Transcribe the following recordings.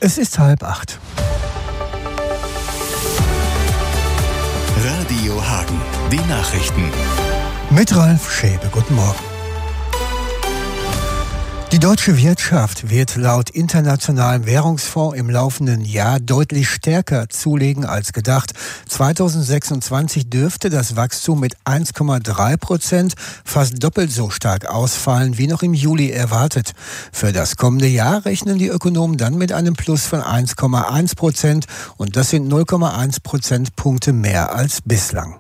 Es ist 7:30. Radio Hagen, die Nachrichten. Mit Ralf Schäbe, guten Morgen. Die deutsche Wirtschaft wird laut Internationalem Währungsfonds im laufenden Jahr deutlich stärker zulegen als gedacht. 2026 dürfte das Wachstum mit 1,3% fast doppelt so stark ausfallen wie noch im Juli erwartet. Für das kommende Jahr rechnen die Ökonomen dann mit einem Plus von 1,1% und das sind 0,1 Prozentpunkte mehr als bislang.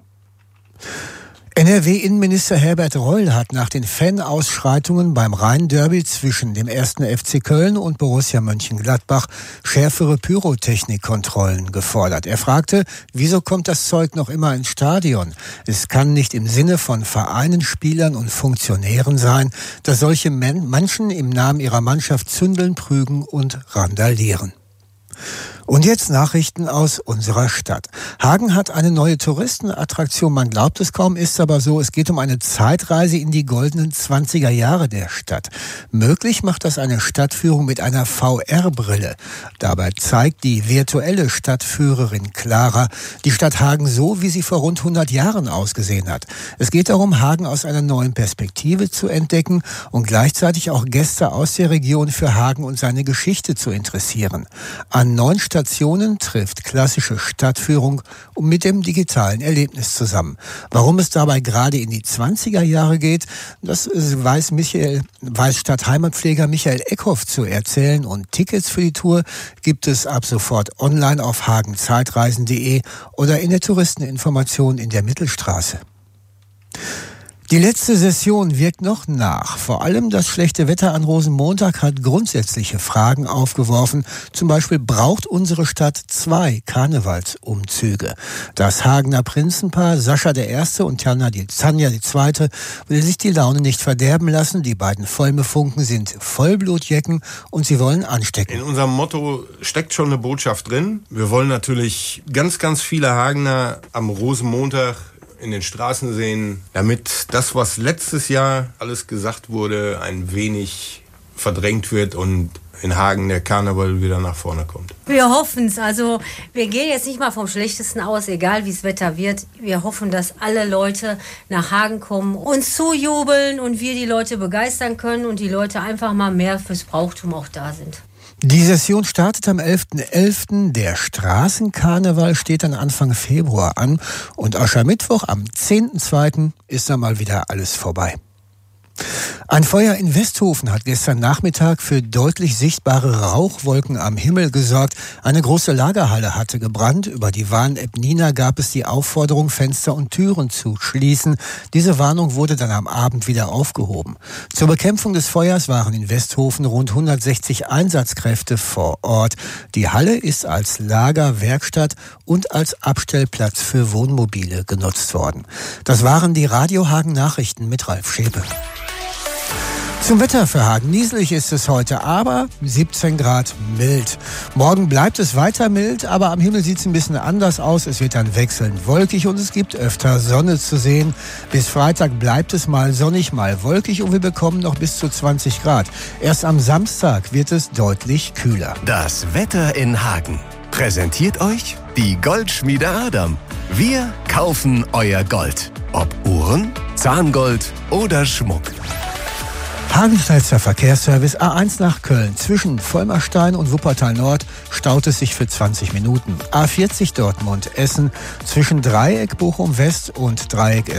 NRW-Innenminister Herbert Reul hat nach den Fan-Ausschreitungen beim Rhein-Derby zwischen dem 1. FC Köln und Borussia Mönchengladbach schärfere Pyrotechnikkontrollen gefordert. Er fragte, wieso kommt das Zeug noch immer ins Stadion? Es kann nicht im Sinne von Vereinen, Spielern und Funktionären sein, dass solche Menschen im Namen ihrer Mannschaft zündeln, prügeln und randalieren. Und jetzt Nachrichten aus unserer Stadt. Hagen hat eine neue Touristenattraktion. Man glaubt es kaum, ist aber so. Es geht um eine Zeitreise in die goldenen 20er Jahre der Stadt. Möglich macht das eine Stadtführung mit einer VR-Brille. Dabei zeigt die virtuelle Stadtführerin Clara die Stadt Hagen so, wie sie vor rund 100 Jahren ausgesehen hat. Es geht darum, Hagen aus einer neuen Perspektive zu entdecken und gleichzeitig auch Gäste aus der Region für Hagen und seine Geschichte zu interessieren. An 9 Stationen trifft klassische Stadtführung mit dem digitalen Erlebnis zusammen. Warum es dabei gerade in die 20er Jahre geht, das weiß Stadtheimatpfleger Michael Eckhoff zu erzählen. Und Tickets für die Tour gibt es ab sofort online auf hagenzeitreisen.de oder in der Touristeninformation in der Mittelstraße. Die letzte Session wirkt noch nach. Vor allem das schlechte Wetter an Rosenmontag hat grundsätzliche Fragen aufgeworfen. Zum Beispiel braucht unsere Stadt 2 Karnevalsumzüge. Das Hagener Prinzenpaar Sascha I. und Tanja II. Will sich die Laune nicht verderben lassen. Die beiden Vollmefunken sind Vollblutjecken und sie wollen anstecken. In unserem Motto steckt schon eine Botschaft drin. Wir wollen natürlich ganz, ganz viele Hagener am Rosenmontag in den Straßen sehen, damit das, was letztes Jahr alles gesagt wurde, ein wenig verdrängt wird und in Hagen der Karneval wieder nach vorne kommt. Wir hoffen es. Also wir gehen jetzt nicht mal vom Schlechtesten aus, egal wie das Wetter wird. Wir hoffen, dass alle Leute nach Hagen kommen, uns zujubeln und wir die Leute begeistern können und die Leute einfach mal mehr fürs Brauchtum auch da sind. Die Session startet am 11.11. Der Straßenkarneval steht dann Anfang Februar an. Und Aschermittwoch am 10.2. ist dann mal wieder alles vorbei. Ein Feuer in Westhofen hat gestern Nachmittag für deutlich sichtbare Rauchwolken am Himmel gesorgt. Eine große Lagerhalle hatte gebrannt. Über die Warn-App Nina gab es die Aufforderung, Fenster und Türen zu schließen. Diese Warnung wurde dann am Abend wieder aufgehoben. Zur Bekämpfung des Feuers waren in Westhofen rund 160 Einsatzkräfte vor Ort. Die Halle ist als Lager, Werkstatt und als Abstellplatz für Wohnmobile genutzt worden. Das waren die Radio Hagen Nachrichten mit Ralf Schäbe. Zum Wetter für Hagen. Nieselig ist es heute, aber 17 Grad mild. Morgen bleibt es weiter mild, aber am Himmel sieht es ein bisschen anders aus. Es wird dann wechselnd wolkig und es gibt öfter Sonne zu sehen. Bis Freitag bleibt es mal sonnig, mal wolkig und wir bekommen noch bis zu 20 Grad. Erst am Samstag wird es deutlich kühler. Das Wetter in Hagen präsentiert euch die Goldschmiede Adam. Wir kaufen euer Gold. Ob Uhren, Zahngold oder Schmuck. Hagen-schnellster Verkehrsservice A1 nach Köln. Zwischen Vollmerstein und Wuppertal Nord staut es sich für 20 Minuten. A40 Dortmund-Essen zwischen Dreieck Bochum West und Dreieck